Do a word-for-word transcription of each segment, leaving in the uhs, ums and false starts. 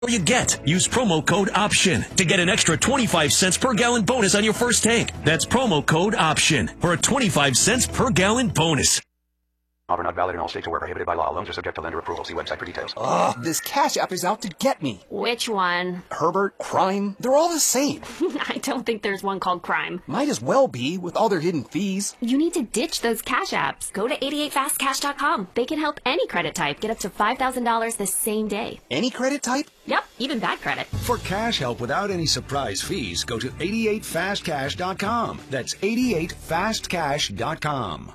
you get. Use promo code OPTION to get an extra twenty-five cents per gallon bonus on your first tank. That's promo code OPTION for a twenty-five cents per gallon bonus. Offer not valid in all states or where prohibited by law. Loans are subject to lender approval. See website for details. Ugh, this Cash App is out to get me. Which one? Herbert, Crime, they're all the same. I don't think there's one called Crime. Might as well be, with all their hidden fees. You need to ditch those Cash Apps. Go to eighty-eight fast cash dot com. They can help any credit type get up to five thousand dollars the same day. Any credit type? Yep, even bad credit. For cash help without any surprise fees, go to eighty-eight fast cash dot com. That's eighty-eight fast cash dot com.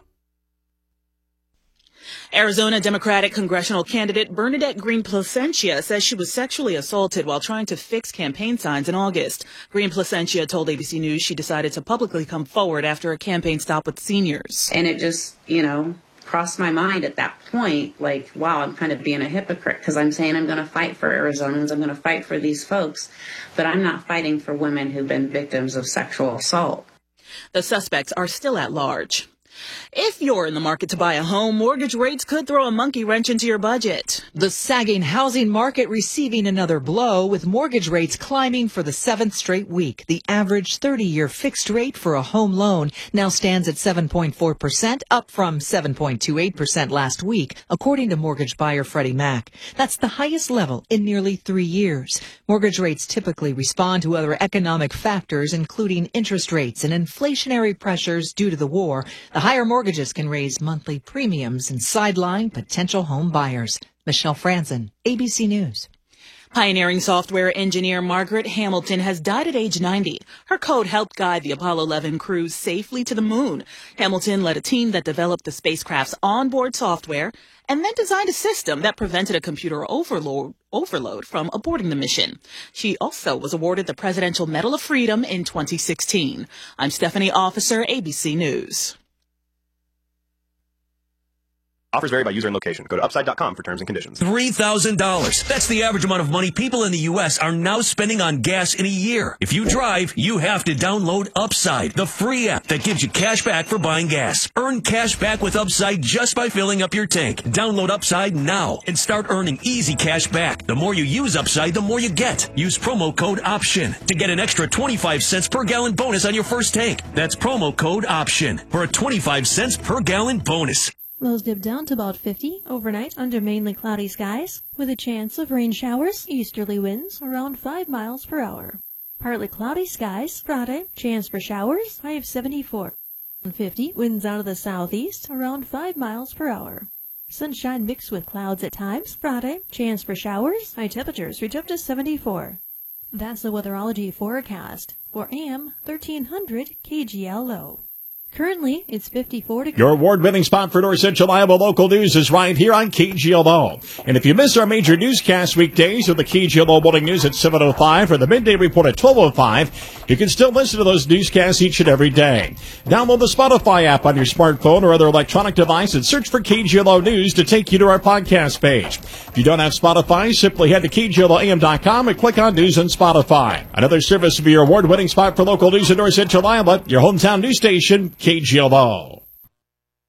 Arizona Democratic congressional candidate Bernadette Green Placentia says she was sexually assaulted while trying to fix campaign signs in August. Green Placentia told A B C News she decided to publicly come forward after a campaign stop with seniors. And it just, you know, crossed my mind at that point, like, wow, I'm kind of being a hypocrite because I'm saying I'm going to fight for Arizonans, I'm going to fight for these folks, but I'm not fighting for women who've been victims of sexual assault. The suspects are still at large. If you're in the market to buy a home, mortgage rates could throw a monkey wrench into your budget. The sagging housing market receiving another blow, with mortgage rates climbing for the seventh straight week. The average thirty-year fixed rate for a home loan now stands at seven point four percent, up from seven point two eight percent last week, according to mortgage buyer Freddie Mac. That's the highest level in nearly three years. Mortgage rates typically respond to other economic factors, including interest rates and inflationary pressures due to the war. The higher mortgages can raise monthly premiums and sideline potential home buyers. Michelle Franzen, A B C News. Pioneering software engineer Margaret Hamilton has died at age ninety. Her code helped guide the Apollo eleven crew safely to the moon. Hamilton led a team that developed the spacecraft's onboard software and then designed a system that prevented a computer overload, overload from aborting the mission. She also was awarded the Presidential Medal of Freedom in twenty sixteen. I'm Stephanie Officer, A B C News. Offers vary by user and location. Go to upside dot com for terms and conditions. three thousand dollars. That's the average amount of money people in the U S are now spending on gas in a year. If you drive, you have to download Upside, the free app that gives you cash back for buying gas. Earn cash back with Upside just by filling up your tank. Download Upside now and start earning easy cash back. The more you use Upside, the more you get. Use promo code OPTION to get an extra twenty-five cents per gallon bonus on your first tank. That's promo code OPTION for a twenty-five cents per gallon bonus. Lows dip down to about fifty overnight under mainly cloudy skies, with a chance of rain showers, easterly winds around five miles per hour. Partly cloudy skies Friday, chance for showers, high of seventy-four. fifty, winds out of the southeast around five miles per hour. Sunshine mixed with clouds at times Friday, chance for showers, high temperatures reach up to seventy-four. That's the weatherology forecast for A M thirteen hundred K G L O. Currently, it's fifty-four degrees. Your award-winning spot for North Central Iowa local news is right here on K G L O. And if you miss our major newscast weekdays with the K G L O Morning News at seven oh five or the Midday Report at twelve oh five, you can still listen to those newscasts each and every day. Download the Spotify app on your smartphone or other electronic device and search for K G L O News to take you to our podcast page. If you don't have Spotify, simply head to K G L O A M dot com and click on News on Spotify. Another service of your award-winning spot for local news in North Central Iowa, your hometown news station, K G L O.